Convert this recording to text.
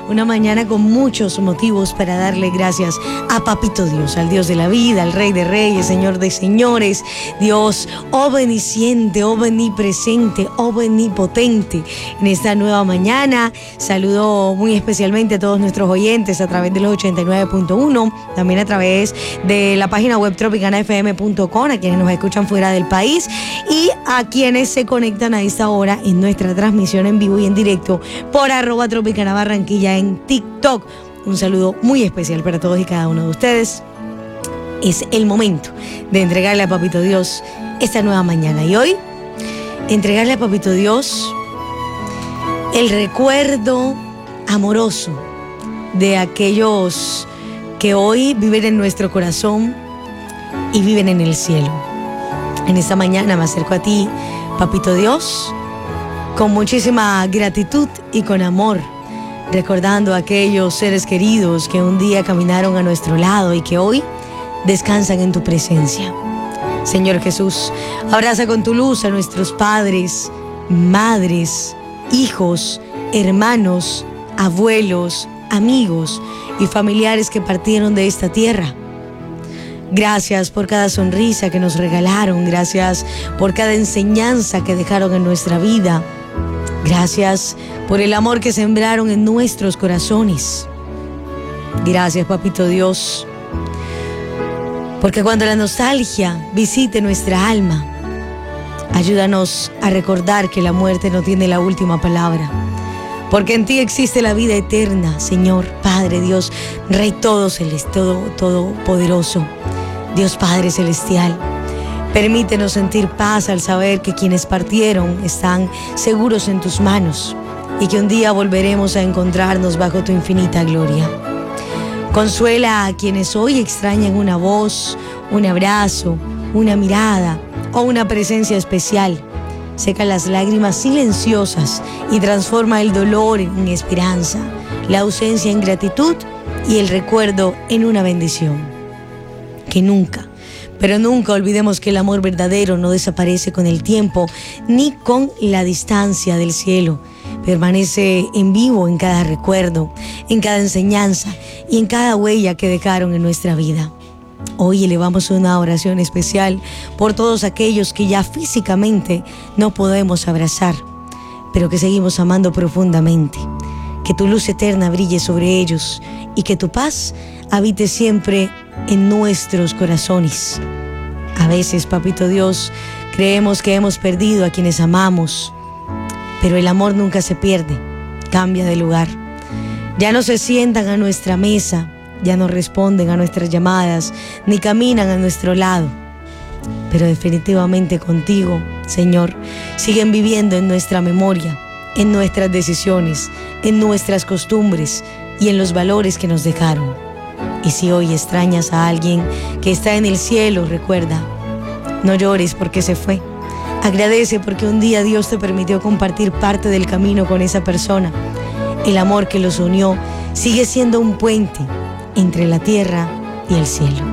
una mañana con muchos motivos para darle gracias a Papito Dios, al Dios de la vida, al Rey de Reyes, Señor de Señores, Dios omnisciente, omnipresente, omnipotente. En esta nueva mañana saludo muy especialmente a todos nuestros oyentes a través de los 89.1, también a través de la página web tropicanafm.com, a quienes nos escuchan fuera del país y a quienes se conectan a esta hora en nuestra transmisión en vivo y en directo por @tropicanabarranquilla en TikTok. Un saludo muy especial para todos y cada uno de ustedes. Es el momento de entregarle a Papito Dios esta nueva mañana. Y hoy, entregarle a Papito Dios el recuerdo amoroso de aquellos que hoy viven en nuestro corazón y viven en el cielo. En esta mañana me acerco a ti, Papito Dios, con muchísima gratitud y con amor, recordando a aquellos seres queridos que un día caminaron a nuestro lado y que hoy descansan en tu presencia. Señor Jesús, abraza con tu luz a nuestros padres, madres, hijos, hermanos, abuelos, amigos y familiares que partieron de esta tierra. Gracias por cada sonrisa que nos regalaron, gracias por cada enseñanza que dejaron en nuestra vida. Gracias por el amor que sembraron en nuestros corazones. Gracias, Papito Dios, porque cuando la nostalgia visite nuestra alma, ayúdanos a recordar que la muerte no tiene la última palabra, porque en ti existe la vida eterna, Señor, Padre Dios, Rey todopoderoso, Dios Padre Celestial. Permítenos sentir paz al saber que quienes partieron están seguros en tus manos y que un día volveremos a encontrarnos bajo tu infinita gloria. Consuela a quienes hoy extrañan una voz, un abrazo, una mirada o una presencia especial. Seca las lágrimas silenciosas y transforma el dolor en esperanza, la ausencia en gratitud y el recuerdo en una bendición. Que nunca, pero nunca olvidemos que el amor verdadero no desaparece con el tiempo ni con la distancia del cielo. Permanece en vivo en cada recuerdo, en cada enseñanza y en cada huella que dejaron en nuestra vida. Hoy elevamos una oración especial por todos aquellos que ya físicamente no podemos abrazar, pero que seguimos amando profundamente. Que tu luz eterna brille sobre ellos y que tu paz habite siempre en nuestros corazones. A veces, Papito Dios, creemos que hemos perdido a quienes amamos, pero el amor nunca se pierde, cambia de lugar. Ya no se sientan a nuestra mesa, ya no responden a nuestras llamadas, ni caminan a nuestro lado. Pero definitivamente contigo, Señor, siguen viviendo en nuestra memoria, en nuestras decisiones, en nuestras costumbres y en los valores que nos dejaron. Y si hoy extrañas a alguien que está en el cielo, recuerda, no llores porque se fue. Agradece porque un día Dios te permitió compartir parte del camino con esa persona. El amor que los unió sigue siendo un puente entre la tierra y el cielo.